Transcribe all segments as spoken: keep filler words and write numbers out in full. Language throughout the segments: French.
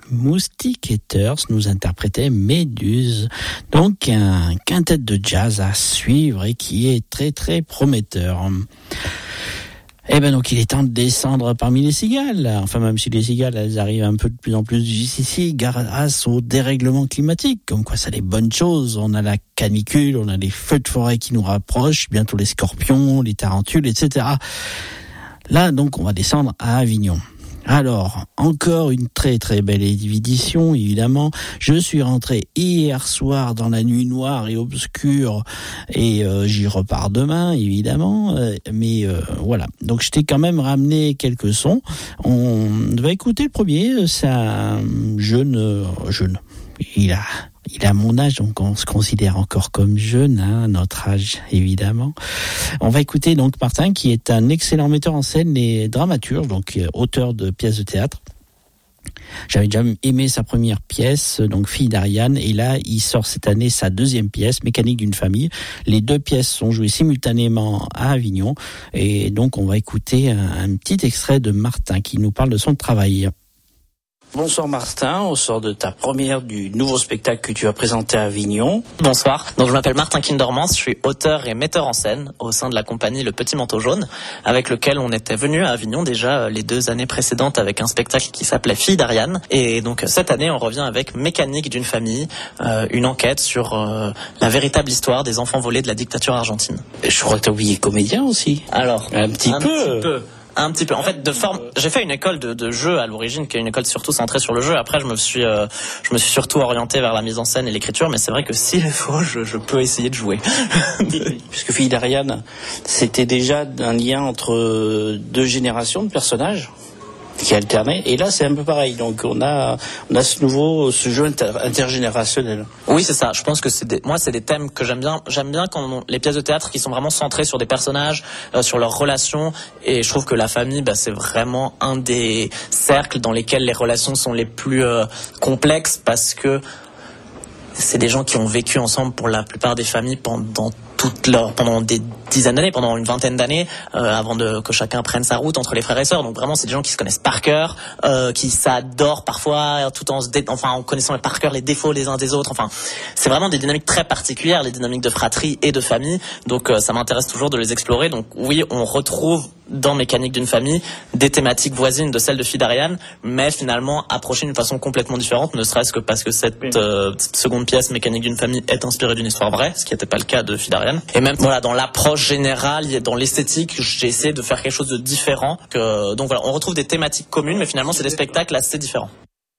Moustiquaiteurs nous interprétait Méduse, donc un quintet de jazz à suivre et qui est très très prometteur. Eh ben donc il est temps de descendre parmi les cigales. Enfin, même si les cigales elles arrivent un peu de plus en plus ici grâce au dérèglement climatique, comme quoi ça des bonnes choses. On a la canicule, on a les feux de forêt qui nous rapprochent, bientôt les scorpions, les tarentules, et cetera. Là donc on va descendre à Avignon. Alors, encore une très très belle édition, évidemment. Je suis rentré hier soir dans la nuit noire et obscure et euh, j'y repars demain, évidemment. Euh, mais euh, voilà, donc je t'ai quand même ramené quelques sons. On va écouter le premier, c'est un jeune... Euh, jeune. Il a... Il a mon âge, donc on se considère encore comme jeune, hein, notre âge, évidemment. On va écouter donc Martin, qui est un excellent metteur en scène et dramaturge, donc euh, auteur de pièces de théâtre. J'avais déjà aimé sa première pièce, donc Fille d'Ariane, et là, il sort cette année sa deuxième pièce, Mécanique d'une famille. Les deux pièces sont jouées simultanément à Avignon, et donc on va écouter un, un petit extrait de Martin qui nous parle de son travail. Bonsoir Martin, on sort de ta première du nouveau spectacle que tu as présenté à Avignon. Bonsoir, donc je m'appelle Martin Kindermans, je suis auteur et metteur en scène au sein de la compagnie Le Petit Manteau Jaune, avec lequel on était venu à Avignon déjà les deux années précédentes avec un spectacle qui s'appelait Fille d'Ariane. Et donc cette année on revient avec Mécanique d'une famille, euh, une enquête sur euh, la véritable histoire des enfants volés de la dictature argentine. Et je crois que tu as oublié comédien aussi. Alors, un petit un peu. Petit peu. Un petit peu. En fait, de forme, j'ai fait une école de, de jeu à l'origine, qui est une école surtout centrée sur le jeu. Après, je me suis, euh, je me suis surtout orienté vers la mise en scène et l'écriture. Mais c'est vrai que s'il faut, je, je peux essayer de jouer. Puisque Fille d'Ariane, c'était déjà un lien entre deux générations de personnages qui alternaient. Et là, c'est un peu pareil. Donc, on a, on a ce nouveau, ce jeu inter- intergénérationnel. Oui, c'est ça. Je pense que c'est des, moi, c'est des thèmes que j'aime bien. J'aime bien quand on, les pièces de théâtre qui sont vraiment centrées sur des personnages, euh, sur leurs relations. Et je trouve que la famille, bah, c'est vraiment un des cercles dans lesquels les relations sont les plus euh, complexes, parce que c'est des gens qui ont vécu ensemble pour la plupart des familles pendant toute leur, pendant des dizaines d'années, pendant une vingtaine d'années, euh, avant de, que chacun prenne sa route entre les frères et sœurs. Donc vraiment, c'est des gens qui se connaissent par cœur, euh, qui s'adorent parfois, tout en se dé... enfin, en connaissant par cœur les défauts les uns des autres. Enfin, c'est vraiment des dynamiques très particulières, les dynamiques de fratrie et de famille. Donc euh, ça m'intéresse toujours de les explorer. Donc oui, on retrouve dans Mécanique d'une famille des thématiques voisines de celles de Fille d'Ariane, mais finalement approchées d'une façon complètement différente, ne serait-ce que parce que cette euh, seconde pièce, Mécanique d'une famille, est inspirée d'une histoire vraie, ce qui n'était pas le cas de Fille d'Ariane. Et même voilà, dans l'approche générale, dans l'esthétique, j'ai essayé de faire quelque chose de différent. Que, donc voilà, on retrouve des thématiques communes, mais finalement c'est des spectacles assez différents.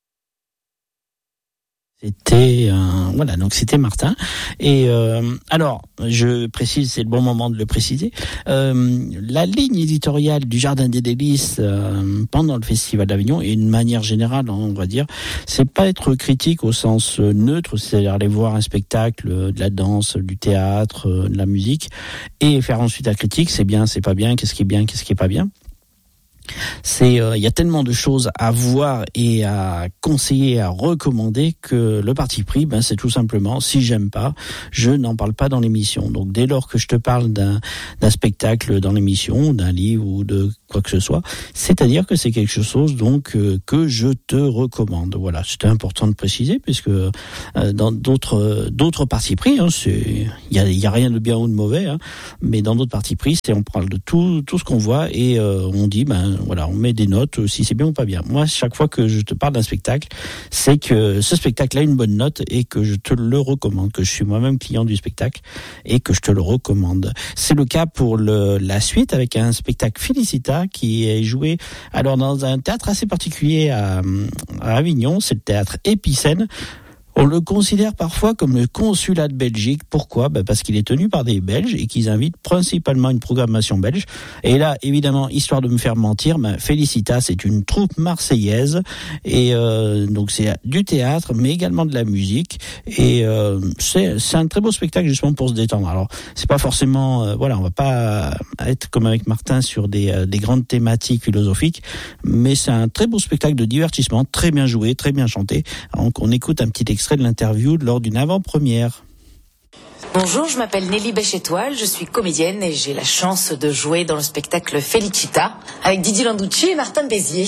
C'était un, voilà, donc c'était Martin. Et euh, alors, je précise, c'est le bon moment de le préciser. Euh, la ligne éditoriale du Jardin des Délices euh, pendant le Festival d'Avignon, et d'une manière générale, on va dire, c'est pas être critique au sens neutre, c'est-à-dire aller voir un spectacle, de la danse, du théâtre, de la musique, et faire ensuite la critique. C'est bien, c'est pas bien, qu'est-ce qui est bien, qu'est-ce qui est pas bien. C'est, il euh, y a tellement de choses à voir et à conseiller, à recommander, que le parti pris, ben c'est tout simplement, si j'aime pas, je n'en parle pas dans l'émission. Donc dès lors que je te parle d'un, d'un spectacle dans l'émission, d'un livre ou de quoi que ce soit, c'est-à-dire que c'est quelque chose donc euh, que je te recommande. Voilà, c'était important de préciser, puisque euh, dans d'autres d'autres partis pris, hein, c'est, il y a, y a rien de bien ou de mauvais, hein, mais dans d'autres partis pris, c'est on parle de tout tout ce qu'on voit et euh, on dit ben voilà, on met des notes si c'est bien ou pas bien. Moi, chaque fois que je te parle d'un spectacle, c'est que ce spectacle a une bonne note et que je te le recommande, que je suis moi-même client du spectacle et que je te le recommande. C'est le cas pour le, la suite avec un spectacle Félicita qui est joué alors dans un théâtre assez particulier à, à Avignon, c'est le théâtre Épicène. On le considère parfois comme le consulat de Belgique. Pourquoi ? Ben parce qu'il est tenu par des Belges et qu'ils invitent principalement une programmation belge. Et là, évidemment, histoire de me faire mentir, ben Félicita, c'est une troupe marseillaise. Et euh, donc c'est du théâtre, mais également de la musique. Et euh, c'est, c'est un très beau spectacle justement pour se détendre. Alors, c'est pas forcément... Euh, voilà, on va pas être comme avec Martin sur des, euh, des grandes thématiques philosophiques, mais c'est un très beau spectacle de divertissement, très bien joué, très bien chanté. Donc on écoute un petit extrait de l'interview lors d'une avant-première. Bonjour, je m'appelle Nelly Bêche-Étoile, je suis comédienne et j'ai la chance de jouer dans le spectacle Félicita avec Didier Landucci et Martin Bézier.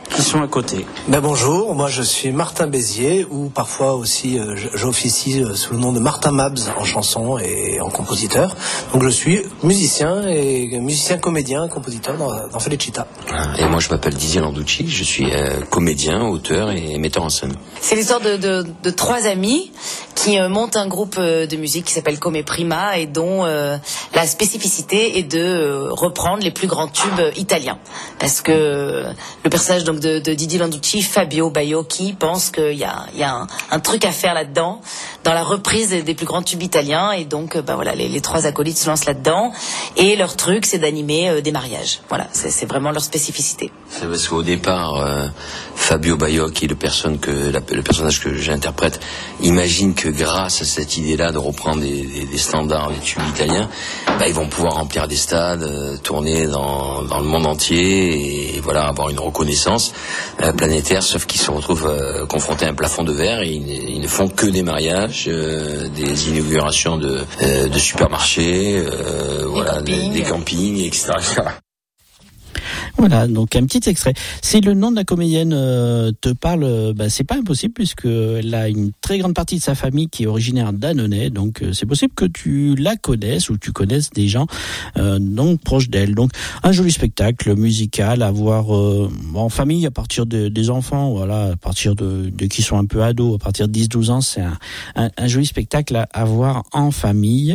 qui sont à côté. Ben bonjour, moi je suis Martin Bézier, ou parfois aussi euh, j'officie sous le nom de Martin Mabs en chanson et en compositeur. Donc je suis musicien et musicien comédien, compositeur dans, dans Felicita. Et moi je m'appelle Didier Landucci, je suis euh, comédien, auteur et metteur en scène. C'est l'histoire de, de, de trois amis qui euh, montent un groupe euh, de musique qui s'appelle Come Prima et dont euh, la spécificité est de euh, reprendre les plus grands tubes italiens. Parce que euh, le personnage donc de, de Didier Landucci, Fabio Baiocchi, pense qu'il y a, il y a un, un truc à faire là-dedans, dans la reprise des, des plus grands tubes italiens. Et donc, euh, bah voilà, les, les trois acolytes se lancent là-dedans. Et leur truc, c'est d'animer euh, des mariages. Voilà, c'est, c'est vraiment leur spécificité. C'est parce qu'au départ, euh, Fabio Baiocchi, le, personne que, la, le personnage que j'interprète, imagine que grâce à cette idée-là de reprendre des, des, des standards, des tubes italiens, bah, ils vont pouvoir remplir des stades, euh, tourner dans, dans le monde entier et, et voilà, avoir une reconnaissance euh, planétaire, sauf qu'ils se retrouvent euh, confrontés à un plafond de verre et ils, ils ne font que des mariages, euh, des inaugurations de, euh, de supermarchés, euh, voilà, des, des campings, et cetera, et cetera. Voilà, donc un petit extrait. Si le nom de la comédienne euh, te parle, euh, bah, c'est pas impossible puisque elle a une très grande partie de sa famille qui est originaire d'Annonay, donc euh, c'est possible que tu la connaisses ou tu connaisses des gens euh, donc proches d'elle. Donc un joli spectacle musical à voir euh, en famille à partir de, des enfants, voilà, à partir de, de qui sont un peu ados, à partir de dix douze ans, c'est un, un, un joli spectacle à, à voir en famille.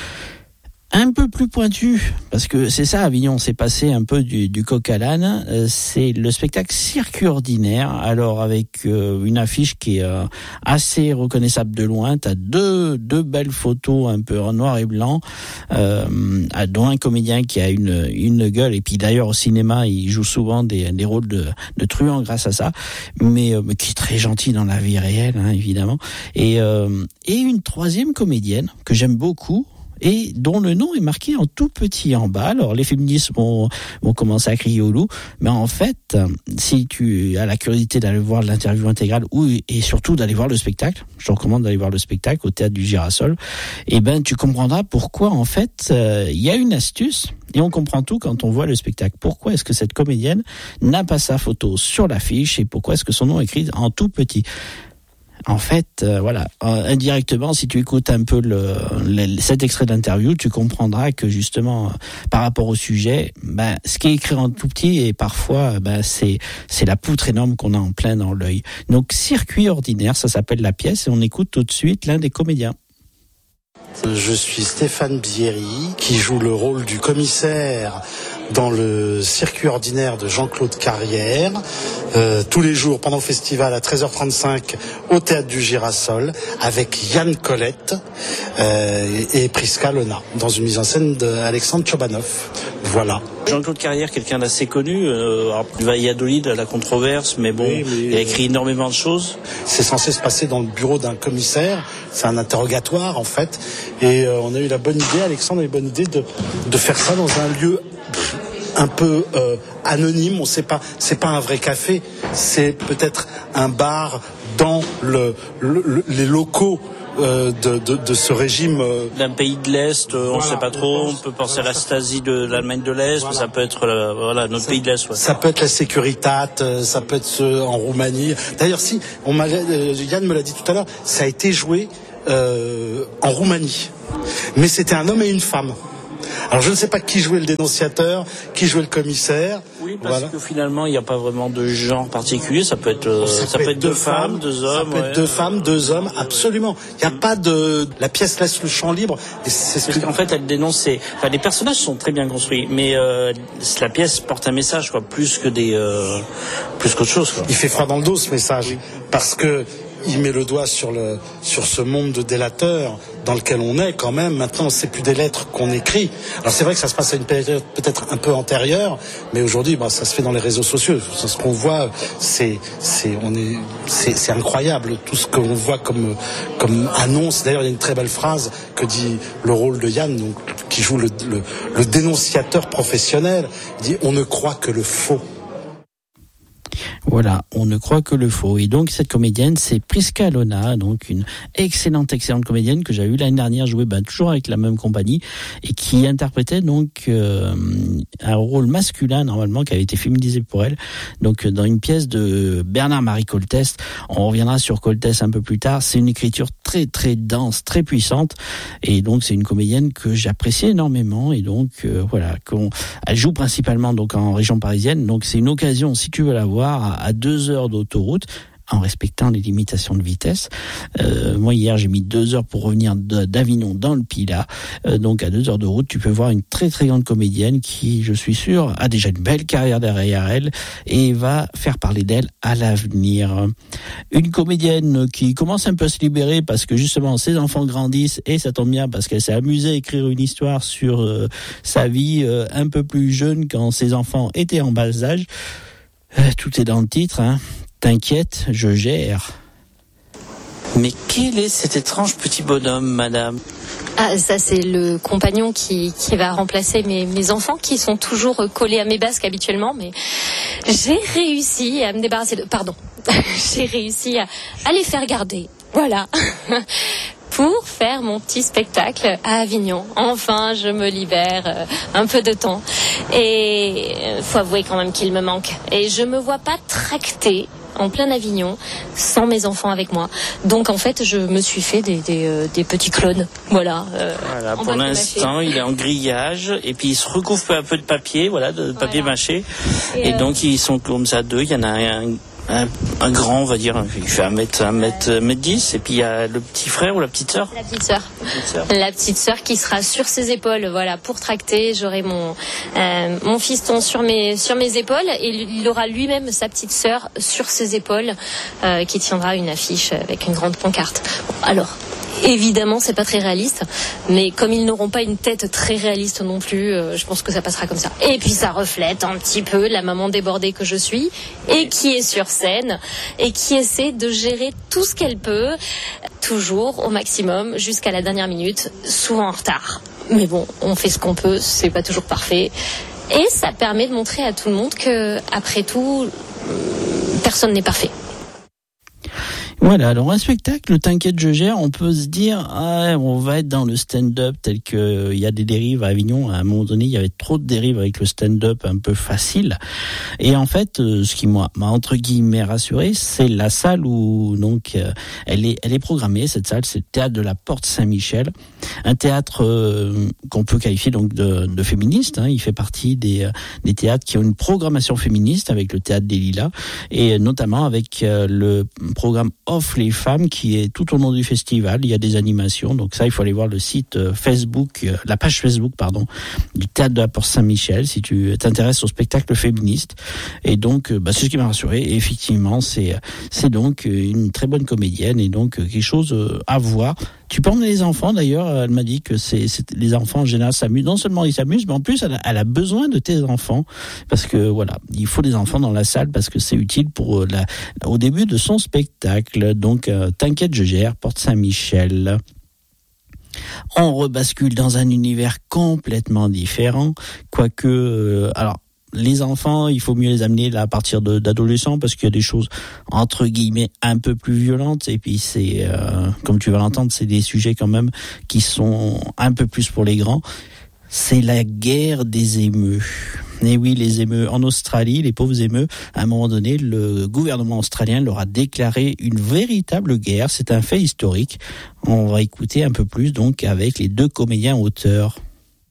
Un peu plus pointu, parce que c'est ça, Avignon, c'est passé un peu du, du coq à l'âne, euh, c'est le spectacle Circuit ordinaire, alors avec euh, une affiche qui est euh, assez reconnaissable de loin, t'as deux, deux belles photos un peu en noir et blanc, euh, dont un comédien qui a une, une gueule, et puis d'ailleurs au cinéma, il joue souvent des, des rôles de, de truand grâce à ça, mais euh, qui est très gentil dans la vie réelle, hein, évidemment, et, euh, et une troisième comédienne que j'aime beaucoup, et dont le nom est marqué en tout petit en bas. Alors les féministes vont, vont commencer à crier au loup, mais en fait, si tu as la curiosité d'aller voir l'interview intégrale ou et surtout d'aller voir le spectacle, je te recommande d'aller voir le spectacle au Théâtre du Girasol, et ben tu comprendras pourquoi en fait il euh, y a une astuce. Et on comprend tout quand on voit le spectacle. Pourquoi est-ce que cette comédienne n'a pas sa photo sur l'affiche et pourquoi est-ce que son nom est écrit en tout petit? En fait, euh, voilà, euh, indirectement, si tu écoutes un peu le, le, cet extrait d'interview, tu comprendras que justement, euh, par rapport au sujet, ben, ce qui est écrit en tout petit et parfois, ben, c'est c'est la poutre énorme qu'on a en plein dans l'œil. Donc, Circuit ordinaire, ça s'appelle la pièce, et on écoute tout de suite l'un des comédiens. Je suis Stéphane Bierry, qui joue le rôle du commissaire dans le Circuit ordinaire de Jean-Claude Carrière, euh, tous les jours pendant le festival à treize heures trente-cinq au Théâtre du Girasol, avec Yann Colette euh, et Prisca Lena, dans une mise en scène d'Alexandre Chobanov. Voilà. Jean-Claude Carrière, quelqu'un d'assez connu, euh, alors, il va à Valladolid à la controverse, mais bon, oui, mais il a écrit énormément de choses. C'est censé se passer dans le bureau d'un commissaire, c'est un interrogatoire en fait, et euh, on a eu la bonne idée, Alexandre a eu la bonne idée de, de faire ça dans un lieu un peu euh, anonyme, on sait pas, c'est pas un vrai café, c'est peut-être un bar dans le, le, le les locaux euh, de, de, de ce régime euh... d'un pays de l'Est, euh, on voilà, sait pas trop, on peut penser à la Stasi de l'Allemagne de l'Est, voilà. Mais ça peut être euh, voilà notre ça, pays de l'Est. Ouais. Ça peut être la Securitate, euh, ça peut être ce, en Roumanie. D'ailleurs, si on m'a, euh, Yann me l'a dit tout à l'heure, ça a été joué euh, en Roumanie, mais c'était un homme et une femme. Alors je ne sais pas qui jouait le dénonciateur, qui jouait le commissaire. Oui, parce voilà. que finalement il n'y a pas vraiment de genre particulier. Ça peut être, euh, ça, ça peut être, être deux femmes, deux hommes. Ça peut ouais. être deux femmes, deux hommes, absolument. Il n'y a pas de, la pièce laisse le champ libre. Et c'est ce parce que... qu'en fait elle dénonce. C'est... Enfin, les personnages sont très bien construits, mais euh, la pièce porte un message, quoi, plus que des, euh, plus qu'autre chose. Quoi. Il fait froid dans le dos ce message, oui. Parce que il met le doigt sur le sur ce monde de délateurs dans lequel on est quand même. Maintenant, c'est plus des lettres qu'on écrit. Alors c'est vrai que ça se passe à une période peut-être un peu antérieure, mais aujourd'hui, bah, ça se fait dans les réseaux sociaux. Ce qu'on voit, c'est c'est on est c'est, c'est incroyable tout ce qu'on voit comme comme annonce. D'ailleurs, il y a une très belle phrase que dit le rôle de Yann, donc, qui joue le, le le dénonciateur professionnel. Il dit: on ne croit que le faux. Voilà, on ne croit que le faux. Et donc cette comédienne, c'est Prisca Alona, donc une excellente, excellente comédienne que j'ai eue l'année dernière jouer bah, toujours avec la même compagnie et qui interprétait donc euh, un rôle masculin normalement qui avait été féminisé pour elle. Donc dans une pièce de Bernard-Marie Coltès, on reviendra sur Coltès un peu plus tard. C'est une écriture très très dense, très puissante et donc c'est une comédienne que j'apprécie énormément et donc euh, voilà, qu'on, elle joue principalement donc en région parisienne. Donc c'est une occasion si tu veux la voir à deux heures d'autoroute, en respectant les limitations de vitesse. Euh, moi, hier, j'ai mis deux heures pour revenir d'Avignon dans le Pilat. Euh, donc, à deux heures de route, tu peux voir une très, très grande comédienne qui, je suis sûr, a déjà une belle carrière derrière elle et va faire parler d'elle à l'avenir. Une comédienne qui commence un peu à se libérer parce que, justement, ses enfants grandissent et ça tombe bien parce qu'elle s'est amusée à écrire une histoire sur euh, sa vie euh, un peu plus jeune quand ses enfants étaient en bas âge. Euh, tout est dans le titre, hein. T'inquiète, je gère. Mais quel est cet étrange petit bonhomme, madame ? Ah, ça c'est le compagnon qui, qui va remplacer mes, mes enfants qui sont toujours collés à mes basques habituellement, mais j'ai réussi à me débarrasser de... Pardon, j'ai réussi à, à les faire garder, voilà. Pour faire mon petit spectacle à Avignon. Enfin, je me libère euh, un peu de temps. Et euh, faut avouer quand même qu'il me manque. Et je me vois pas tracter en plein Avignon sans mes enfants avec moi. Donc en fait, je me suis fait des, des, euh, des petits clones. Voilà. Euh, voilà pour l'instant, il est en grillage et puis il se recouvre peu à peu de papier, voilà, de voilà. papier mâché. Et, et euh... donc ils sont comme ça deux. Il y en a un. Un, un grand, on va dire, il fait un mètre, un mètre, un mètre dix, et puis il y a le petit frère ou la petite sœur. La petite sœur. La petite sœur. La petite sœur qui sera sur ses épaules, voilà, pour tracter. J'aurai mon, euh, mon fiston sur mes, sur mes épaules, et il aura lui-même sa petite sœur sur ses épaules, euh, qui tiendra une affiche avec une grande pancarte. Bon, alors. Évidemment, c'est pas très réaliste, mais comme ils n'auront pas une tête très réaliste non plus, euh, je pense que ça passera comme ça. Et puis ça reflète un petit peu la maman débordée que je suis, et qui est sur scène, et qui essaie de gérer tout ce qu'elle peut, toujours au maximum, jusqu'à la dernière minute, souvent en retard. Mais bon, on fait ce qu'on peut, c'est pas toujours parfait. Et ça permet de montrer à tout le monde que, après tout, personne n'est parfait. Voilà, alors un spectacle, T'inquiète, je gère, on peut se dire, ah, on va être dans le stand-up tel que euh, il y a des dérives à Avignon. À un moment donné, il y avait trop de dérives avec le stand-up un peu facile. Et en fait, euh, ce qui moi m'a entre guillemets rassuré, c'est la salle où donc euh, elle est, elle est programmée. Cette salle, c'est le théâtre de la Porte Saint-Michel, un théâtre euh, qu'on peut qualifier donc de, de féministe. Hein. Il fait partie des, euh, des théâtres qui ont une programmation féministe avec le théâtre des Lilas et notamment avec euh, le programme Offre les femmes qui est tout au long du festival. Il y a des animations, donc ça il faut aller voir le site Facebook, la page Facebook pardon du théâtre de la Porte Saint-Michel si tu t'intéresses au spectacle féministe. Et donc bah, c'est ce qui m'a rassuré. Et effectivement c'est c'est donc une très bonne comédienne et donc quelque chose à voir. Tu peux emmener les enfants d'ailleurs, elle m'a dit que c'est, c'est les enfants en général s'amusent. Non seulement ils s'amusent, mais en plus elle a, elle a besoin de tes enfants parce que voilà, il faut des enfants dans la salle parce que c'est utile pour la, au début de son spectacle. Donc euh, T'inquiète, je gère, Porte Saint-Michel. On rebascule dans un univers complètement différent, quoique euh, alors. Les enfants, il faut mieux les amener là à partir de, d'adolescents parce qu'il y a des choses entre guillemets un peu plus violentes et puis c'est, euh, comme tu vas l'entendre, c'est des sujets quand même qui sont un peu plus pour les grands. C'est la guerre des émeus. Et oui, les émeus en Australie, les pauvres émeus, à un moment donné, le gouvernement australien leur a déclaré une véritable guerre. C'est un fait historique. On va écouter un peu plus donc avec les deux comédiens auteurs.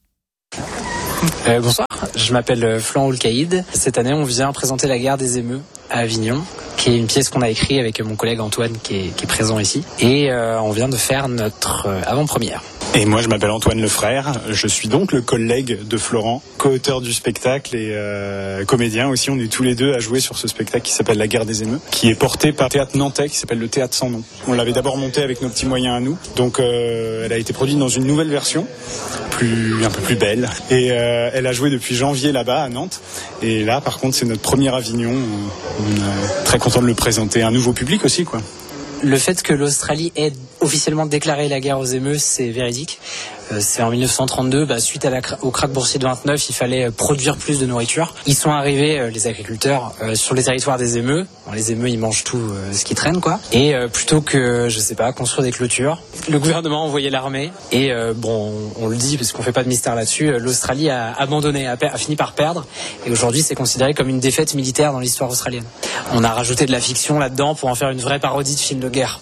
Euh, bonsoir, je m'appelle Florent Oulcaïd. Cette année, on vient présenter La guerre des émeus à Avignon, qui est une pièce qu'on a écrite avec mon collègue Antoine qui est, qui est présent ici. Et euh, on vient de faire notre euh, avant-première. Et moi, je m'appelle Antoine Lefrère. Je suis donc le collègue de Florent, co-auteur du spectacle et euh, comédien aussi. On est tous les deux à jouer sur ce spectacle qui s'appelle La guerre des émeus, qui est porté par un théâtre nantais qui s'appelle le Théâtre sans nom. On l'avait d'abord monté avec nos petits moyens à nous. Donc, euh, elle a été produite dans une nouvelle version, plus un peu plus belle. Et euh, elle a joué depuis janvier là-bas à Nantes. Et là, par contre, c'est notre premier Avignon. On est très content de le présenter à un nouveau public aussi, quoi. Le fait que l'Australie ait officiellement déclaré la guerre aux émeus, c'est véridique. Euh, c'est en dix-neuf cent trente-deux, bah, suite à la, au krach boursier de vingt-neuf, il fallait produire plus de nourriture. Ils sont arrivés, euh, les agriculteurs, euh, sur les territoires des émeux. Bon, les émeux, ils mangent tout euh, ce qui traîne, quoi. Et euh, plutôt que, je sais pas, construire des clôtures, le gouvernement a envoyé l'armée. Et euh, bon, on, on le dit parce qu'on fait pas de mystère là-dessus, euh, l'Australie a abandonné, a, per- a fini par perdre. Et aujourd'hui, c'est considéré comme une défaite militaire dans l'histoire australienne. On a rajouté de la fiction là-dedans pour en faire une vraie parodie de film de guerre.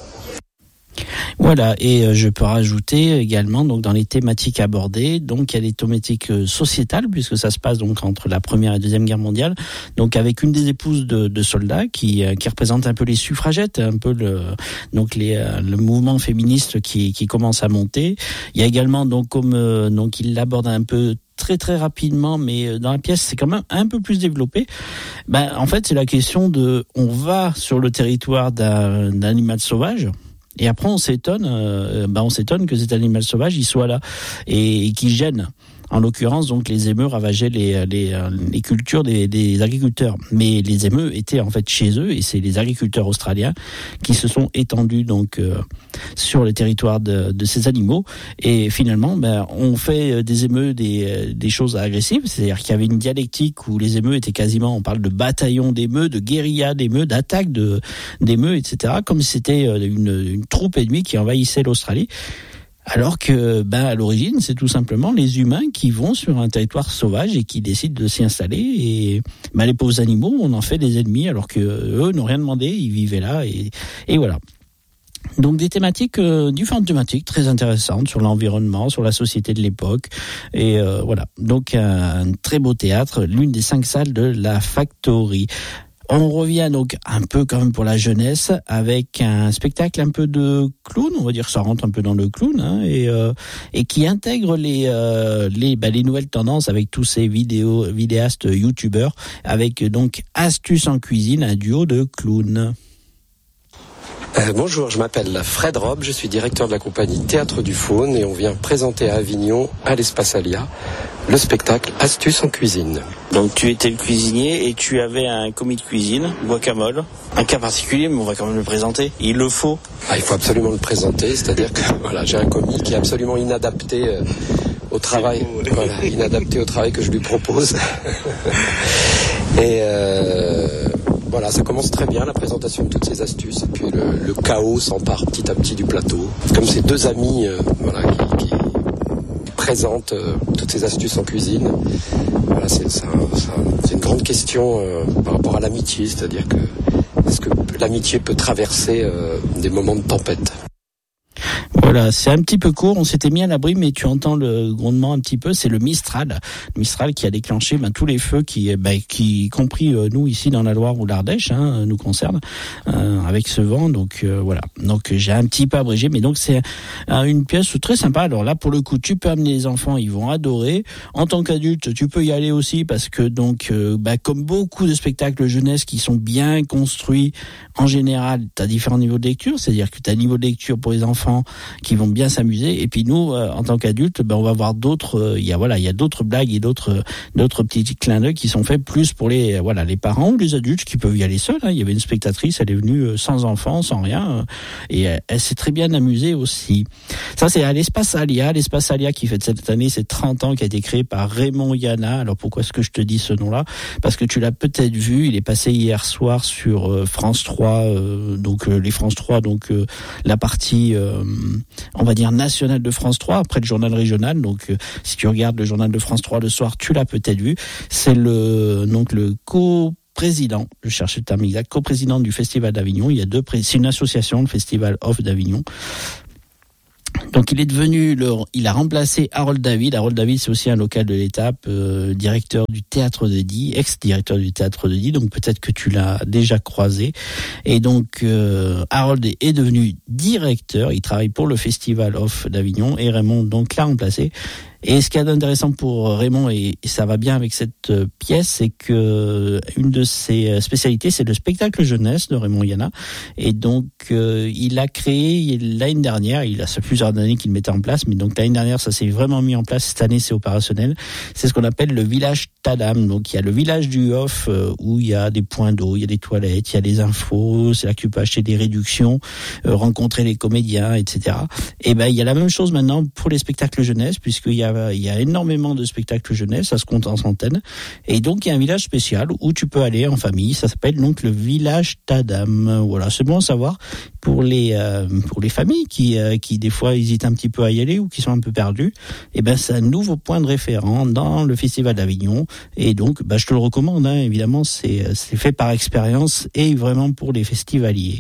Voilà, et euh, je peux rajouter également donc dans les thématiques abordées, donc il y a les thématiques euh, sociétales puisque ça se passe donc entre la première et deuxième guerre mondiale, donc avec une des épouses de, de soldats qui euh, qui représente un peu les suffragettes, un peu le donc les euh, le mouvement féministe qui qui commence à monter. Il y a également donc comme euh, donc il l'aborde un peu très très rapidement, mais dans la pièce c'est quand même un peu plus développé. Ben en fait c'est la question de on va sur le territoire d'un, d'un animal sauvage. Et après, on s'étonne, euh, bah on s'étonne que cet animal sauvage, il soit là et, et qu'il gêne. En l'occurrence, donc, les émeux ravageaient les, les, les cultures des, des agriculteurs. Mais les émeux étaient en fait chez eux et c'est les agriculteurs australiens qui se sont étendus donc euh, sur les territoires de, de ces animaux. Et finalement, ben, on fait des émeux des, des choses agressives. C'est-à-dire qu'il y avait une dialectique où les émeux étaient quasiment, on parle de bataillons d'émeux, de guérilla d'émeux, d'attaques de, d'émeux, et cetera. Comme si c'était une, une troupe ennemie qui envahissait l'Australie. Alors que, ben, à l'origine, c'est tout simplement les humains qui vont sur un territoire sauvage et qui décident de s'y installer. Et ben, les pauvres animaux, on en fait des ennemis, alors que eux n'ont rien demandé, ils vivaient là et, et voilà. Donc des thématiques, euh, différentes thématiques très intéressantes sur l'environnement, sur la société de l'époque, et euh, voilà. Donc un, un très beau théâtre, l'une des cinq salles de la Factory. On revient donc un peu quand même pour la jeunesse avec un spectacle un peu de clown, on va dire que ça rentre un peu dans le clown, hein, et euh, et qui intègre les euh, les bah, les nouvelles tendances avec tous ces vidéos vidéastes youtubeurs, avec donc Astuces en cuisine, un duo de clowns. Euh, bonjour, je m'appelle Fred Rob, je suis directeur de la compagnie Théâtre du Faune et on vient présenter à Avignon, à l'Espace Alia, le spectacle Astuces en cuisine. Donc tu étais le cuisinier et tu avais un commis de cuisine, guacamole, un cas particulier, mais on va quand même le présenter. Il le faut. Ah, il faut absolument le présenter, c'est-à-dire que voilà, j'ai un commis qui est absolument inadapté euh, au travail, voilà, inadapté au travail que je lui propose. et euh, voilà, ça commence très bien, la présentation de toutes ces astuces, et puis le, le chaos s'empare petit à petit du plateau. Comme ces deux amis euh, voilà, qui, qui présentent euh, toutes ces astuces en cuisine. Voilà, c'est, c'est, un, c'est, un, c'est une grande question euh, par rapport à l'amitié, c'est-à-dire que est-ce que l'amitié peut traverser euh, des moments de tempête? Voilà, c'est un petit peu court, on s'était mis à l'abri, mais tu entends le grondement un petit peu, c'est le Mistral. Le Mistral qui a déclenché ben, tous les feux, qui, ben, qui y compris euh, nous ici dans la Loire ou l'Ardèche, hein, nous concerne, euh, avec ce vent, donc euh, voilà. Donc j'ai un petit peu abrégé, mais donc c'est euh, une pièce très sympa. Alors là, pour le coup, tu peux amener les enfants, ils vont adorer. En tant qu'adulte, tu peux y aller aussi, parce que donc, euh, ben, comme beaucoup de spectacles jeunesse qui sont bien construits, en général, tu as différents niveaux de lecture, c'est-à-dire que tu as un niveau de lecture pour les enfants qui vont bien s'amuser, et puis nous euh, en tant qu'adultes ben on va voir d'autres il euh, y a voilà il y a d'autres blagues et d'autres euh, d'autres petits clins d'œil qui sont faits plus pour les euh, voilà les parents ou les adultes qui peuvent y aller seuls, hein. Il y avait une spectatrice, elle est venue euh, sans enfants, sans rien, euh, et elle, elle s'est très bien amusée aussi. Ça c'est à l'Espace Alia, l'Espace Alia qui fête cette année ses trente ans, qui a été créé par Raymond Yana. Alors pourquoi est-ce que je te dis ce nom-là? Parce que tu l'as peut-être vu, il est passé hier soir sur euh, France trois, euh, donc euh, les France trois, donc euh, la partie euh, on va dire national de France trois, après le journal régional. Donc euh, si tu regardes le journal de France trois le soir, tu l'as peut-être vu. C'est le donc le co-président, je cherchais le terme exact, co-président du Festival d'Avignon. Il y a deux pré- c'est une association, le Festival Off d'Avignon. Donc il est devenu, le, il a remplacé Harold David. Harold David, c'est aussi un local de l'étape, euh, directeur du Théâtre de Die, ex-directeur du Théâtre de Die, donc peut-être que tu l'as déjà croisé. Et donc euh, Harold est, est devenu directeur, il travaille pour le Festival Off d'Avignon, et Raymond donc l'a remplacé. Et ce qui est intéressant pour Raymond, et ça va bien avec cette pièce, c'est que une de ses spécialités, c'est le spectacle jeunesse de Raymond Yana. Et donc, euh, il a créé l'année dernière, il a ça fait plusieurs années qu'il le mettait en place, mais donc l'année dernière, ça s'est vraiment mis en place. Cette année, c'est opérationnel. C'est ce qu'on appelle le village Tadam. Donc, il y a le village du off euh, où il y a des points d'eau, il y a des toilettes, il y a des infos. C'est là que tu peux acheter des réductions, euh, rencontrer les comédiens, et cetera. Et ben, il y a la même chose maintenant pour les spectacles jeunesse, puisqu'il y a il y a énormément de spectacles jeunesse, ça se compte en centaines. Et donc, il y a un village spécial où tu peux aller en famille. Ça s'appelle donc le village Tadam. Voilà, c'est bon à savoir pour les euh, pour les familles qui euh, qui des fois hésitent un petit peu à y aller ou qui sont un peu perdus. Et ben, c'est un nouveau point de référence dans le Festival d'Avignon. Et donc, bah, je te le recommande. Hein, évidemment, c'est c'est fait par expérience et vraiment pour les festivaliers.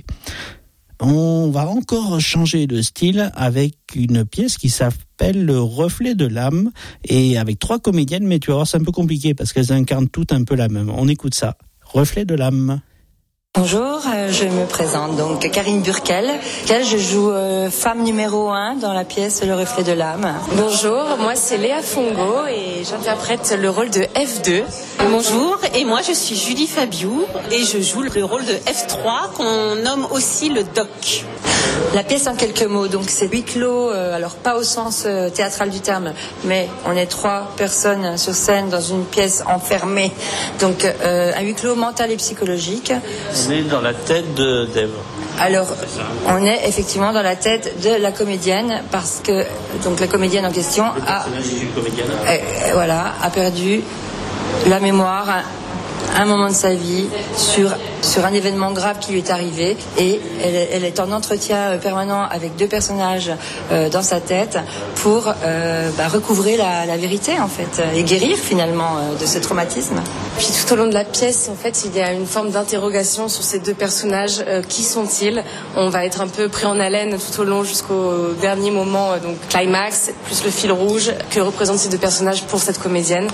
On va encore changer de style avec une pièce qui s'appelle Le Reflet de l'âme et avec trois comédiennes, mais tu vas voir, c'est un peu compliqué parce qu'elles incarnent toutes un peu la même. On écoute ça. Reflet de l'âme. Bonjour, euh, je me présente donc Karine Burkel, laquelle je joue euh, femme numéro un dans la pièce Le Reflet de l'âme. Bonjour, moi c'est Léa Fongo et j'interprète le rôle de F deux. Bonjour, et moi je suis Julie Fabiou et je joue le rôle de F trois qu'on nomme aussi le doc. La pièce en quelques mots, donc c'est huis clos, euh, alors pas au sens euh, théâtral du terme, mais on est trois personnes sur scène dans une pièce enfermée, donc euh, un huis clos mental et psychologique. On est dans la tête de d'Ève. Alors, on est effectivement dans la tête de la comédienne parce que donc la comédienne en question a, euh, voilà, a perdu la mémoire à un moment de sa vie sur sur un événement grave qui lui est arrivé et elle, elle est en entretien permanent avec deux personnages euh, dans sa tête pour euh, bah, recouvrer la, la vérité en fait et guérir finalement euh, de ce traumatisme. Puis tout au long de la pièce, en fait, il y a une forme d'interrogation sur ces deux personnages. Euh, qui sont-ils ? On va être un peu pris en haleine tout au long jusqu'au dernier moment, euh, donc climax, plus le fil rouge que représentent ces deux personnages pour cette comédienne.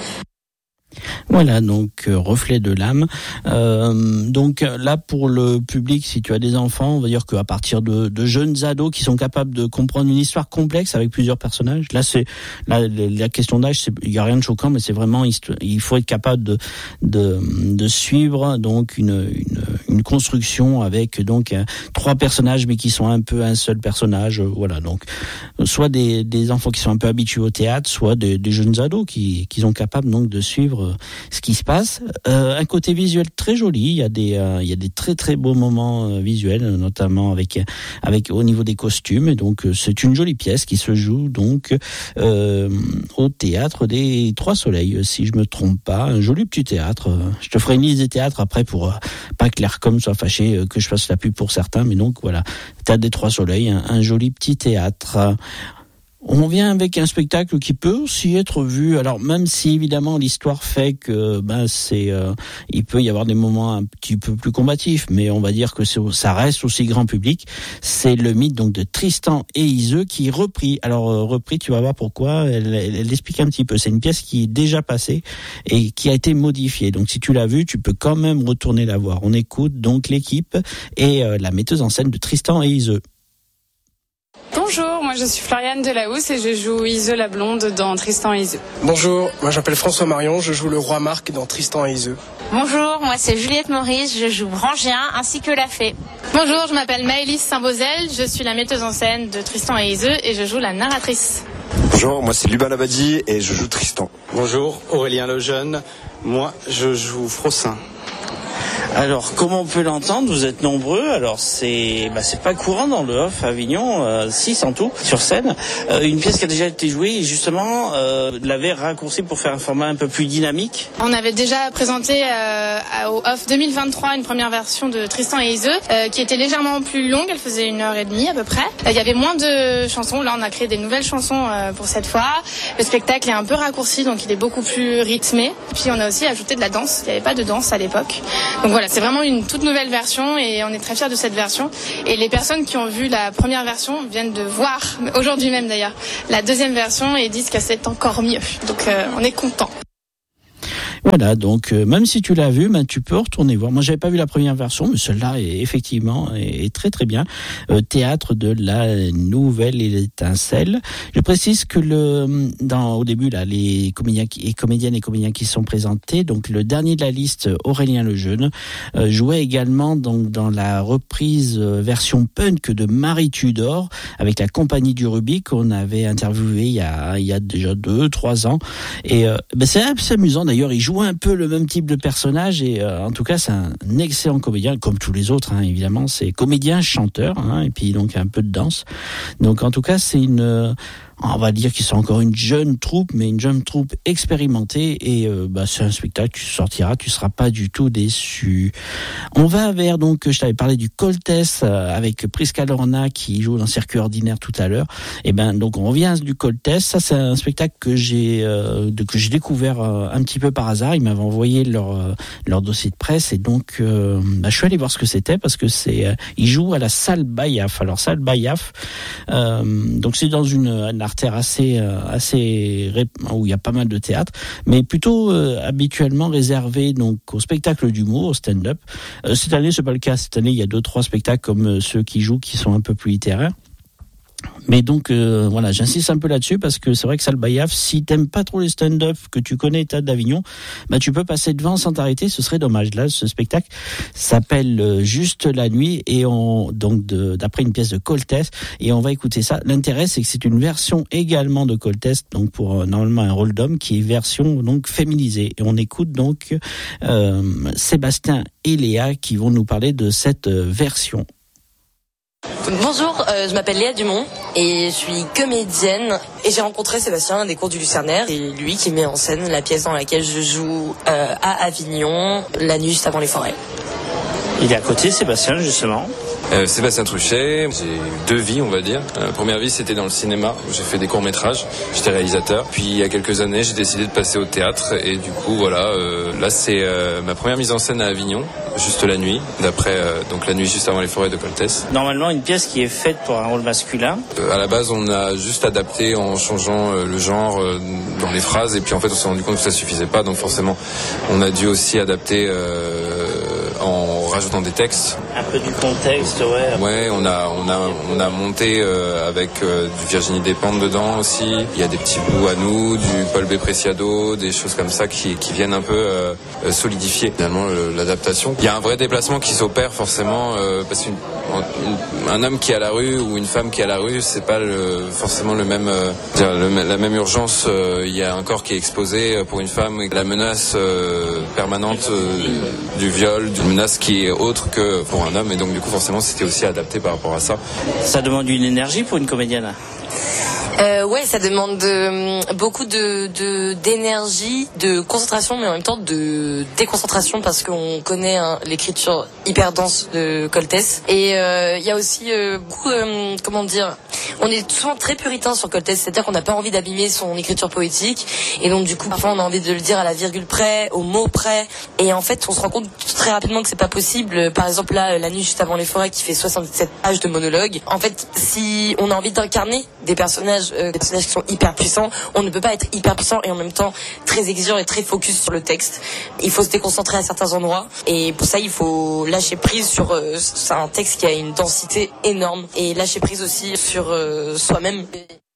Voilà, donc euh, Reflet de l'âme. Euh, donc là, pour le public, si tu as des enfants, on va dire qu'à partir de, de jeunes ados qui sont capables de comprendre une histoire complexe avec plusieurs personnages. Là, c'est là, la question d'âge, il y a rien de choquant, mais c'est vraiment il faut être capable de de, de suivre donc une, une une construction avec donc euh, trois personnages, mais qui sont un peu un seul personnage. Euh, voilà, donc soit des des enfants qui sont un peu habitués au théâtre, soit des, des jeunes ados qui qui sont capables donc de suivre euh, ce qui se passe. Euh, un côté visuel très joli. Il y a des, euh, il y a des très très beaux moments euh, visuels, notamment avec avec au niveau des costumes. Et donc euh, c'est une jolie pièce qui se joue donc euh, au théâtre des Trois Soleils, si je me trompe pas. Un joli petit théâtre. Je te ferai une liste des théâtres après pour euh, pas que l'Aircom soit fâché euh, que je fasse la pub pour certains. Mais donc voilà, Théâtre des Trois Soleils, un, un joli petit théâtre. On vient avec un spectacle qui peut aussi être vu. Alors même si évidemment l'histoire fait que ben c'est, euh, il peut y avoir des moments un petit peu plus combatifs, mais on va dire que c'est, ça reste aussi grand public. C'est le mythe donc de Tristan et Iseult qui est repris. Alors euh, repris, tu vas voir pourquoi. Elle, elle, elle explique un petit peu. C'est une pièce qui est déjà passée et qui a été modifiée. Donc si tu l'as vue, tu peux quand même retourner la voir. On écoute donc l'équipe et euh, la metteuse en scène de Tristan et Iseult. Bonjour, moi je suis Floriane Delahousse et je joue Iseult la blonde dans Tristan et Iseult. Bonjour, moi j'appelle François Marion, je joue le roi Marc dans Tristan et Iseult. Bonjour, moi c'est Juliette Maurice, je joue Brangien ainsi que la fée. Bonjour, je m'appelle Maëlys Saint-Beauzel, je suis la metteuse en scène de Tristan et Iseult et je joue la narratrice. Bonjour, moi c'est Lubin Labadie et je joue Tristan. Bonjour, Aurélien Lejeune, moi je joue Frosin. Alors, comme on peut l'entendre, vous êtes nombreux. Alors, c'est bah, c'est pas courant dans le off à Avignon, euh, six en tout, sur scène. Euh, une pièce qui a déjà été jouée et justement, euh, l'avait raccourci pour faire un format un peu plus dynamique. On avait déjà présenté euh, au off deux mille vingt-trois une première version de Tristan et Iseult euh, qui était légèrement plus longue. Elle faisait une heure et demie à peu près. Il euh, y avait moins de chansons. Là, on a créé des nouvelles chansons euh, pour cette fois. Le spectacle est un peu raccourci, donc il est beaucoup plus rythmé. Puis on a aussi ajouté de la danse. Il n'y avait pas de danse à l'époque. Donc voilà. C'est vraiment une toute nouvelle version et on est très fiers de cette version. Et les personnes qui ont vu la première version viennent de voir, aujourd'hui même d'ailleurs, la deuxième version et disent que c'est encore mieux. Donc euh, on est contents. Voilà, donc euh, même si tu l'as vu, ben, tu peux retourner voir. Moi, j'avais pas vu la première version, mais celle-là est effectivement est, est très très bien. Euh, théâtre de la Nouvelle Étincelle. Je précise que le dans au début là, les comédiens qui, et comédiennes et comédiens qui sont présentés, donc le dernier de la liste, Aurélien Lejeune, euh, jouait également donc dans la reprise euh, version punk de Marie Tudor avec la Compagnie du Rubis qu'on avait interviewé il y a il y a déjà deux trois ans. Et euh, ben c'est assez amusant d'ailleurs. Il joue un peu le même type de personnage et euh, en tout cas c'est un excellent comédien comme tous les autres hein, évidemment, c'est comédien chanteur hein, et puis donc un peu de danse, donc en tout cas c'est une euh, on va dire qu'ils sont encore une jeune troupe, mais une jeune troupe expérimentée et euh, bah, c'est un spectacle, tu sortiras, tu seras pas du tout déçu. On va vers, donc, je t'avais parlé du Coltès euh, avec Prisca Lorna qui joue dans Circuit Ordinaire tout à l'heure. Et ben donc on revient du Coltès. Ça c'est un spectacle que j'ai euh, de, que j'ai découvert euh, un petit peu par hasard. Ils m'avaient envoyé leur euh, leur dossier de presse et donc euh, bah, je suis allé voir ce que c'était parce que c'est euh, ils jouent à la salle Bayaf. Alors salle Bayaf, euh, donc c'est dans une, une artère assez assez où il y a pas mal de théâtre, mais plutôt euh, habituellement réservé donc au spectacle d'humour, au stand-up. Euh, cette année c'est pas le cas. Cette année il y a deux trois spectacles comme euh, ceux qui jouent qui sont un peu plus littéraires. Mais donc euh, voilà, j'insiste un peu là-dessus parce que c'est vrai que Salle Bayaf, si t'aimes pas trop les stand-up, que tu connais Théâtre d'Avignon, bah tu peux passer devant sans t'arrêter, ce serait dommage. Là, ce spectacle s'appelle euh, Juste la nuit et on donc de, d'après une pièce de Coltès et on va écouter ça. L'intérêt c'est que c'est une version également de Coltès, donc pour euh, normalement un rôle d'homme qui est version donc féminisée. Et on écoute donc euh, Sébastien et Léa qui vont nous parler de cette euh, version. Bonjour, euh, je m'appelle Léa Dumont et je suis comédienne et j'ai rencontré Sébastien des cours du Lucernaire. C'est lui qui met en scène la pièce dans laquelle je joue euh, à Avignon, la nuit juste avant les forêts. Il est à côté, Sébastien, justement. Euh, Sébastien Truchet, j'ai eu deux vies on va dire. La première vie c'était dans le cinéma, où j'ai fait des courts-métrages, j'étais réalisateur. Puis il y a quelques années j'ai décidé de passer au théâtre et du coup voilà, euh, là c'est euh, ma première mise en scène à Avignon, Juste la nuit, d'après euh, donc la nuit juste avant les forêts de Coltès. Normalement une pièce qui est faite pour un rôle masculin. Euh, à la base on a juste adapté en changeant euh, le genre euh, dans les phrases et puis en fait on s'est rendu compte que ça suffisait pas, donc forcément on a dû aussi adapter euh, en rajoutant des textes. Un peu du contexte, ouais. Ouais, on a on a on a monté euh, avec euh, du Virginie Despentes dedans aussi. Il y a des petits bouts à nous, du Paul B. Preciado, des choses comme ça qui qui viennent un peu euh, solidifier finalement le, l'adaptation. Il y a un vrai déplacement qui s'opère forcément euh, parce qu'un homme qui est à la rue ou une femme qui est à la rue, c'est pas le, forcément le même euh, dire, le, la même urgence. Euh, il y a un corps qui est exposé pour une femme, la menace euh, permanente euh, du viol, d'une menace qui est autre que pour un homme et donc du coup forcément c'était aussi adapté par rapport à ça. Ça demande une énergie pour une comédienne. Euh, ouais, ça demande de, beaucoup de, de d'énergie, de concentration, mais en même temps de déconcentration parce qu'on connaît hein, l'écriture hyper dense de Coltès. Et il euh, y a aussi euh, beaucoup, euh, comment dire, on est souvent très puritain sur Coltès, c'est-à-dire qu'on n'a pas envie d'abîmer son écriture poétique, et donc du coup parfois on a envie de le dire à la virgule près, au mot près, et en fait on se rend compte très rapidement que c'est pas possible. Par exemple là, La nuit juste avant les forêts qui fait soixante-dix-sept pages de monologue. En fait, si on a envie d'incarner des personnages Euh, des personnages qui sont hyper puissants, on ne peut pas être hyper puissant et en même temps très exigeant et très focus sur le texte. Il faut se déconcentrer à certains endroits et pour ça il faut lâcher prise sur euh, c'est un texte qui a une densité énorme et lâcher prise aussi sur euh, soi-même.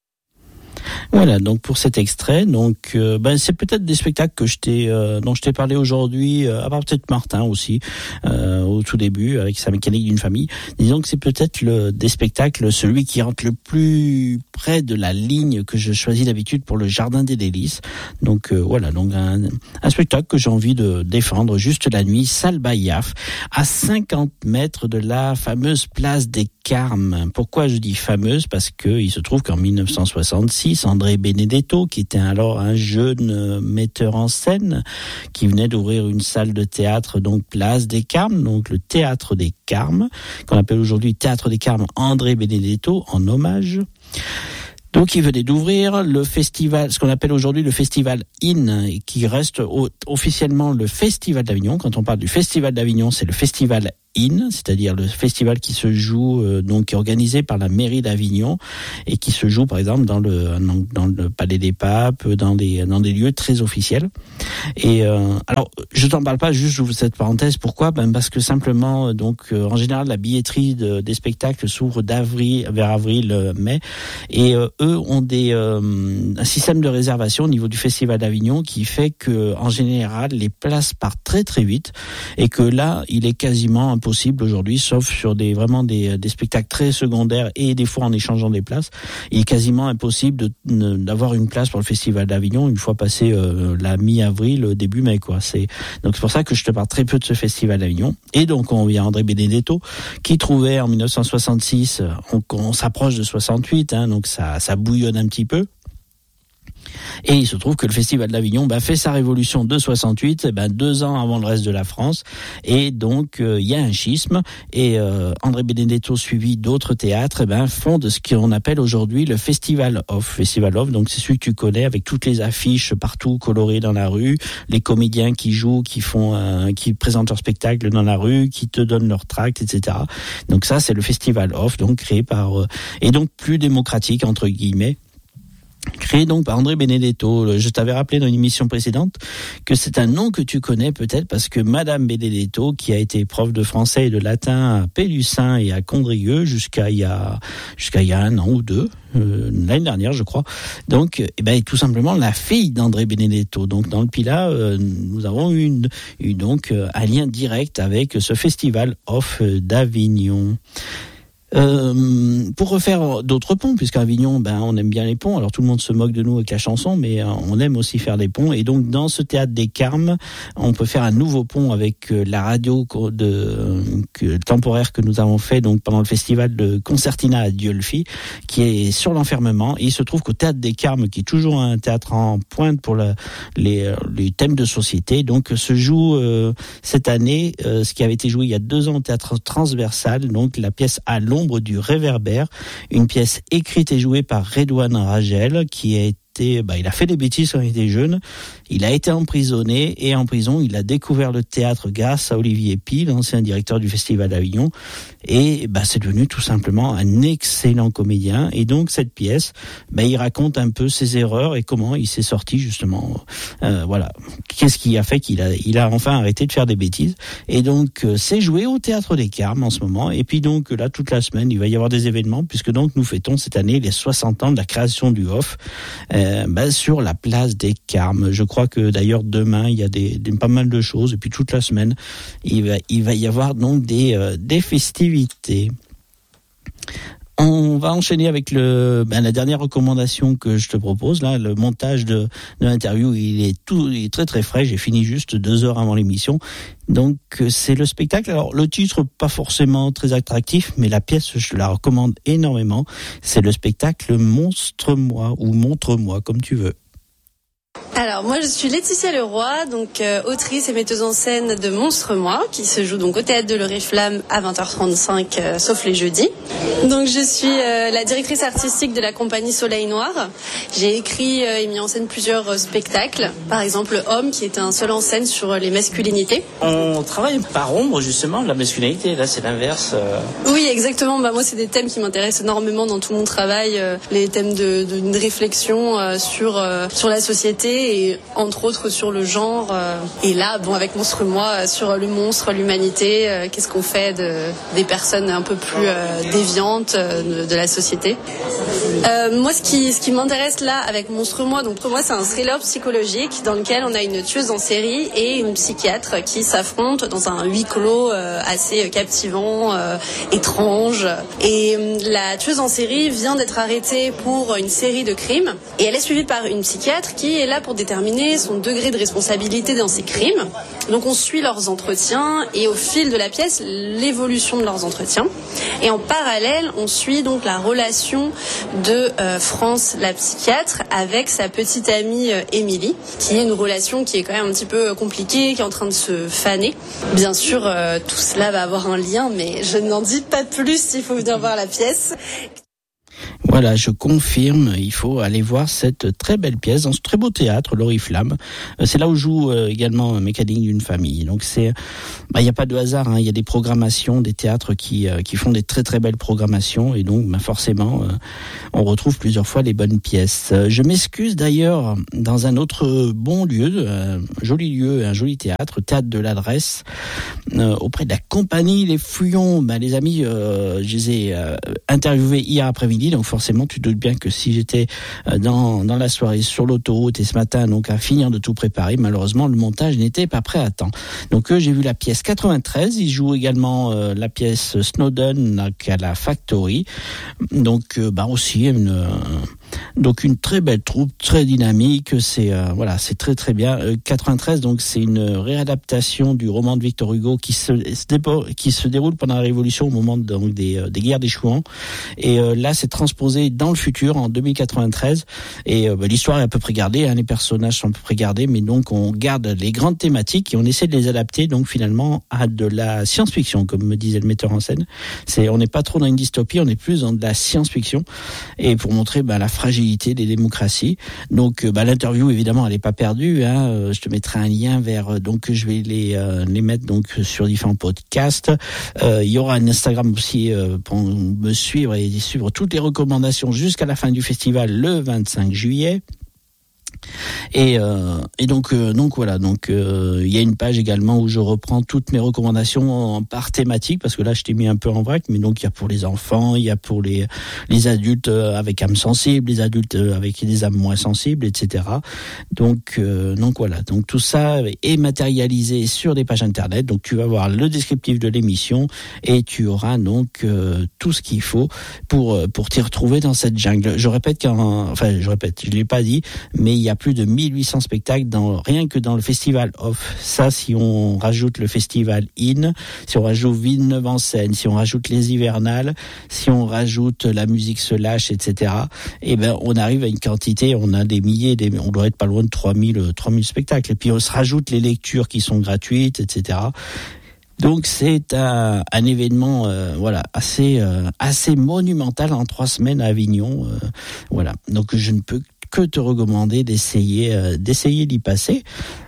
Voilà, donc pour cet extrait, donc euh, ben c'est peut-être des spectacles que je t'ai euh, dont je t'ai parlé aujourd'hui, euh, à part peut-être Martin aussi euh, au tout début avec sa mécanique d'une famille. Disons que c'est peut-être le des spectacles celui qui rentre le plus près de la ligne que je choisis d'habitude pour le Jardin des Délices. Donc euh, voilà, donc un, un spectacle que j'ai envie de défendre, Juste la nuit, salle Bayaf, à cinquante mètres de la fameuse place des Carmes. Pourquoi je dis fameuse? Parce que il se trouve qu'en dix-neuf cent soixante-six, André Benedetto, qui était alors un jeune metteur en scène, qui venait d'ouvrir une salle de théâtre, donc place des Carmes, donc le théâtre des Carmes, qu'on appelle aujourd'hui Théâtre des Carmes André Benedetto, en hommage. Donc, il venait d'ouvrir le festival, ce qu'on appelle aujourd'hui le festival In, qui reste au, officiellement le Festival d'Avignon. Quand on parle du Festival d'Avignon, c'est le Festival In, c'est-à-dire le festival qui se joue, euh, donc qui est organisé par la mairie d'Avignon et qui se joue par exemple dans le dans le Palais des Papes, dans des dans des lieux très officiels. Et euh, alors je t'en parle pas, juste j'ouvre cette parenthèse. Pourquoi ? Ben parce que simplement donc euh, en général la billetterie de, des spectacles s'ouvre d'avril vers avril euh, mai et euh, eux ont des euh, un système de réservation au niveau du Festival d'Avignon qui fait que en général les places partent très très vite et que là il est quasiment impossible aujourd'hui, sauf sur des vraiment des des spectacles très secondaires et des fois en échangeant des places, il est quasiment impossible de, d'avoir une place pour le Festival d'Avignon une fois passé euh, la mi-avril, début mai quoi. C'est donc c'est pour ça que je te parle très peu de ce Festival d'Avignon. Et donc on vient André Benedetto qui trouvait en dix-neuf cent soixante-six, on, on s'approche de soixante-huit, hein, donc ça ça bouillonne un petit peu. Et il se trouve que le Festival d'Avignon bah, fait sa révolution de soixante-huit, eh ben, deux ans avant le reste de la France. Et donc, il euh, y a un schisme. Et euh, André Benedetto, suivi d'autres théâtres, eh ben, font de ce qu'on appelle aujourd'hui le Festival Off. Festival Off, donc c'est celui que tu connais, avec toutes les affiches partout colorées dans la rue, les comédiens qui jouent, qui font, euh, qui présentent leur spectacle dans la rue, qui te donnent leur tract, et cetera. Donc ça, c'est le Festival Off, donc créé par... Euh, et donc plus démocratique, entre guillemets. Créé donc par André Benedetto. Je t'avais rappelé dans une émission précédente que c'est un nom que tu connais peut-être parce que Madame Benedetto, qui a été prof de français et de latin à Pélussin et à Condrieu jusqu'à il y a jusqu'à il y a un an ou deux, euh, l'année dernière je crois. Donc, eh ben, est tout simplement la fille d'André Benedetto. Donc dans le Pilat, euh, nous avons eu, une, eu donc un lien direct avec ce Festival Off d'Avignon. Euh, pour refaire d'autres ponts, puisqu'à Avignon, ben, on aime bien les ponts. Alors tout le monde se moque de nous avec la chanson, mais euh, on aime aussi faire des ponts. Et donc dans ce théâtre des Carmes, on peut faire un nouveau pont avec euh, la radio de euh, que, temporaire que nous avons fait donc pendant le festival de Concertina à Dieulfi, qui est sur l'enfermement. Et il se trouve qu'au théâtre des Carmes, qui est toujours un théâtre en pointe pour la, les, les thèmes de société, donc se joue euh, cette année euh, ce qui avait été joué il y a deux ans au théâtre transversal, donc la pièce à l'ombre du réverbère, une pièce écrite et jouée par Redouane Ragel, qui a été, bah, il a fait des bêtises quand il était jeune, il a été emprisonné, et en prison, il a découvert le théâtre grâce à Olivier Pi, l'ancien directeur du Festival d'Avignon, et bah, c'est devenu tout simplement un excellent comédien. Et donc cette pièce, bah, il raconte un peu ses erreurs et comment il s'est sorti justement, euh, voilà, qu'est-ce qui a fait qu'il a, il a enfin arrêté de faire des bêtises. Et donc euh, c'est joué au Théâtre des Carmes en ce moment, et puis donc là toute la semaine il va y avoir des événements, puisque donc nous fêtons cette année les soixante ans de la création du Off, euh, bah, sur la place des Carmes. Je crois que d'ailleurs demain il y a des, des pas mal de choses, et puis toute la semaine il va il va y avoir donc des euh, des festivités. On va enchaîner avec le ben, la dernière recommandation que je te propose là, le montage de, de l'interview. Il est tout, il est très très frais. J'ai fini juste deux heures avant l'émission. Donc c'est le spectacle. Alors le titre pas forcément très attractif, mais la pièce je te la recommande énormément. C'est le spectacle Monstre-moi ou Montre-moi comme tu veux. Alors moi je suis Laetitia Leroy, donc euh, autrice et metteuse en scène de Monstre-moi, qui se joue donc au théâtre de l'Oriflamme à vingt heures trente-cinq, euh, sauf les jeudis. Donc je suis euh, la directrice artistique de la compagnie Soleil Noir. J'ai écrit euh, et mis en scène plusieurs euh, spectacles, par exemple Homme, qui était un seul en scène sur euh, les masculinités. On travaille par ombre justement la masculinité, là c'est l'inverse. Euh... Oui exactement, bah, moi c'est des thèmes qui m'intéressent énormément dans tout mon travail, euh, les thèmes de, de, de réflexion euh, sur, euh, sur la société, et entre autres sur le genre. Euh, et là, bon, avec Monstre-moi, euh, sur le monstre, l'humanité, euh, qu'est-ce qu'on fait de, des personnes un peu plus euh, déviantes euh, de, de la société. Euh, moi, ce qui, ce qui m'intéresse là avec Monstre-moi, donc pour moi, c'est un thriller psychologique dans lequel on a une tueuse en série et une psychiatre qui s'affrontent dans un huis clos euh, assez captivant, euh, étrange. Et euh, la tueuse en série vient d'être arrêtée pour une série de crimes, et elle est suivie par une psychiatre qui est là pour déterminer son degré de responsabilité dans ces crimes. Donc on suit leurs entretiens, et au fil de la pièce, l'évolution de leurs entretiens. Et en parallèle, on suit donc la relation de euh, France, la psychiatre, avec sa petite amie euh, Émilie, qui est une relation qui est quand même un petit peu compliquée, qui est en train de se faner. Bien sûr, euh, tout cela va avoir un lien, mais je n'en dis pas plus, il faut venir voir la pièce. Voilà, je confirme, il faut aller voir cette très belle pièce dans ce très beau théâtre, l'Oriflamme. C'est là où joue également Mécanique d'une famille. Donc c'est, bah, il n'y a pas de hasard, hein. Il y a des programmations, des théâtres qui qui font des très très belles programmations, et donc bah, forcément, on retrouve plusieurs fois les bonnes pièces. Je m'excuse d'ailleurs dans un autre bon lieu, un joli lieu, un joli théâtre, théâtre de l'Adresse, euh, auprès de la compagnie Les Fouillons. Bah, les amis, euh, je les ai euh, interviewés hier après-midi, donc forcément tu te doutes bien que si j'étais dans, dans la soirée sur l'autoroute et ce matin donc à finir de tout préparer, malheureusement le montage n'était pas prêt à temps. Donc euh, j'ai vu la pièce quatre-vingt-treize, ils jouent également euh, la pièce Snowden à la Factory, donc euh, bah aussi une euh, donc une très belle troupe, très dynamique, c'est euh, voilà, c'est très très bien. Euh, quatre-vingt-treize, donc c'est une réadaptation du roman de Victor Hugo qui se, se dépo, qui se déroule pendant la Révolution au moment de, donc des, euh, des guerres des Chouans, et euh, là c'est transposé dans le futur en deux mille quatre-vingt-treize, et euh, bah, l'histoire est à peu près gardée, hein, les personnages sont à peu près gardés, mais donc on garde les grandes thématiques et on essaie de les adapter donc finalement à de la science-fiction, comme me disait le metteur en scène. C'est, on n'est pas trop dans une dystopie, on est plus dans de la science-fiction, et pour montrer bah, la fragilité des démocraties. Donc bah, l'interview évidemment elle est pas perdue, hein. Euh, je te mettrai un lien vers, donc je vais les euh, les mettre donc sur différents podcasts. Euh, il y aura un Instagram aussi euh, pour me suivre et suivre toutes les recommandations jusqu'à la fin du festival le vingt-cinq juillet. Et, euh, et donc, euh, donc voilà. Donc, euh, il y a une page également où je reprends toutes mes recommandations par thématique, parce que là, je t'ai mis un peu en vrac. Mais donc, il y a pour les enfants, il y a pour les les adultes avec âme sensible, les adultes avec des âmes moins sensibles, et cetera. Donc, euh, donc voilà. Donc tout ça est matérialisé sur des pages internet. Donc, tu vas voir le descriptif de l'émission et tu auras donc euh, tout ce qu'il faut pour pour t'y retrouver dans cette jungle. Je répète qu'en, enfin, je répète, je l'ai pas dit, mais il y a plus de mille huit cents spectacles dans, rien que dans le festival Off. Ça, si on rajoute le festival In, si on rajoute Villeneuve en scène, si on rajoute les hivernales, si on rajoute la musique se lâche, et cetera, eh ben, on arrive à une quantité, on a des milliers, des, on doit être pas loin de trois mille spectacles. Et puis, on se rajoute les lectures qui sont gratuites, et cetera. Donc c'est un, un événement euh, voilà assez euh, assez monumental en trois semaines à Avignon, euh, voilà. Donc je ne peux que te recommander d'essayer euh, d'essayer d'y passer.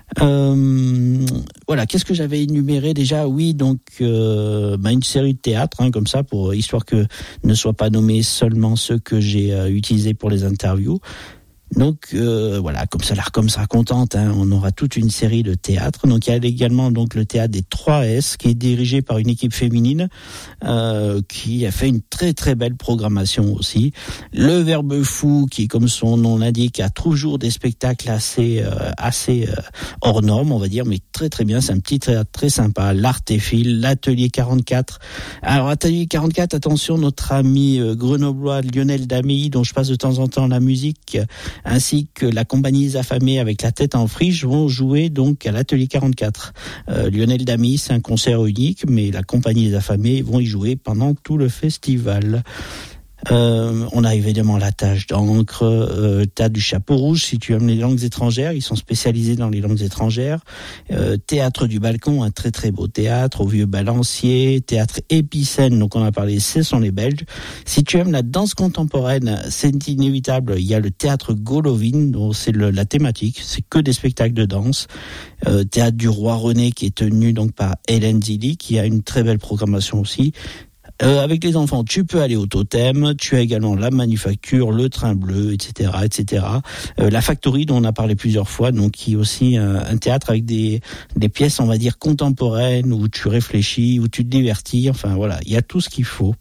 Euh, voilà, qu'est-ce que j'avais énuméré déjà? Oui, donc euh, bah une série de théâtre, hein, comme ça, pour histoire que ne soient pas nommés seulement ceux que j'ai euh, utilisés pour les interviews. Donc euh, voilà, comme ça l'Arcom sera contente, hein, on aura toute une série de théâtres. Donc il y a également donc le théâtre des trois S qui est dirigé par une équipe féminine euh, qui a fait une très très belle programmation aussi. Le Verbe Fou qui, comme son nom l'indique, a toujours des spectacles assez euh, assez euh, hors normes, on va dire, mais très très bien. C'est un petit théâtre très sympa. L'Artéphile, l'Atelier quarante-quatre. Alors Atelier quarante-quatre, attention, notre ami euh, grenoblois Lionel Damy, dont je passe de temps en temps la musique, ainsi que la compagnie Les Affamés avec La Tête en Friche vont jouer donc à l'Atelier quarante-quatre. Euh, Lionel Damy, c'est un concert unique, mais la compagnie Les Affamés vont y jouer pendant tout le festival. Euh, on a évidemment la Tâche d'encre, euh, Théâtre du Chapeau Rouge, si tu aimes les langues étrangères, ils sont spécialisés dans les langues étrangères. Euh, Théâtre du Balcon, un très très beau théâtre au Vieux Balancier. Théâtre Épicène, donc on a parlé, ce sont les Belges. Si tu aimes la danse contemporaine, c'est inévitable, il y a le Théâtre Golovin, dont c'est le, la thématique, c'est que des spectacles de danse. Euh, Théâtre du Roi René, qui est tenu donc par Hélène Zilli, qui a une très belle programmation aussi. Euh, avec les enfants, tu peux aller au Totem, tu as également la Manufacture, le Train Bleu, et cetera, et cetera. Euh, la Factory, dont on a parlé plusieurs fois, donc qui est aussi un, un théâtre avec des des pièces, on va dire, contemporaines, où tu réfléchis, où tu te divertis, enfin voilà, il y a tout ce qu'il faut.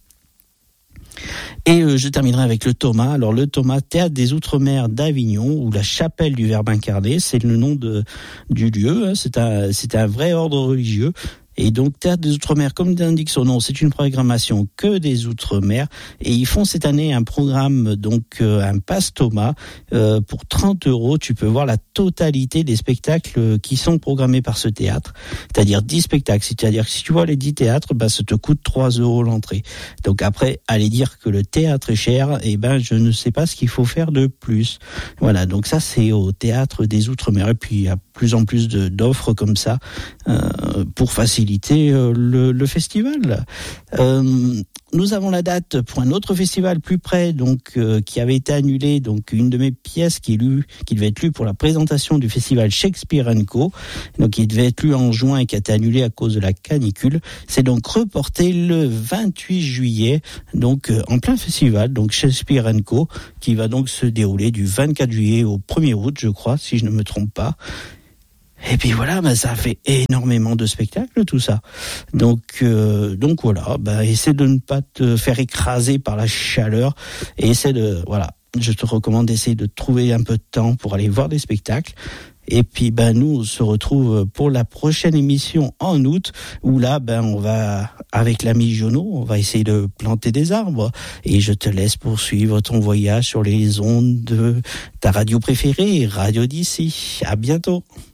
Et euh, je terminerai avec le Thomas. Alors le Thomas, Théâtre des Outre-mer d'Avignon, ou la Chapelle du Verbe incarné, c'est le nom de du lieu, hein, c'est un c'est un vrai ordre religieux. Et donc, Théâtre des Outre-mer, comme l'indique son nom, c'est une programmation que des Outre-mer. Et ils font cette année un programme, donc euh, un pass Thomas. Euh, pour trente euros, tu peux voir la totalité des spectacles qui sont programmés par ce théâtre. C'est-à-dire dix spectacles. C'est-à-dire que si tu vois les dix théâtres, bah, ça te coûte trois euros l'entrée. Donc après, aller dire que le théâtre est cher, eh ben, je ne sais pas ce qu'il faut faire de plus. Voilà. Donc ça, c'est au Théâtre des Outre-mer. Et puis, il y a plus en plus de, d'offres comme ça, euh, pour faciliter Le, le festival. Euh, nous avons la date pour un autre festival plus près, donc euh, qui avait été annulé. Donc une de mes pièces qui est lue, qui devait être lue pour la présentation du festival Shakespeare and Co. Donc qui devait être lue en juin et qui a été annulée à cause de la canicule. C'est donc reporté le vingt-huit juillet, donc euh, en plein festival, donc Shakespeare and Co. qui va donc se dérouler du vingt-quatre juillet au premier août, je crois, si je ne me trompe pas. Et puis voilà, bah, ça fait énormément de spectacles, tout ça. Donc, euh, donc voilà, bah, essaie de ne pas te faire écraser par la chaleur et essaie de, voilà, je te recommande d'essayer de trouver un peu de temps pour aller voir des spectacles. Et puis, ben, nous, on se retrouve pour la prochaine émission en août, où là, ben, on va, avec l'ami Jono, on va essayer de planter des arbres. Et je te laisse poursuivre ton voyage sur les ondes de ta radio préférée, Radio d'ici. À bientôt.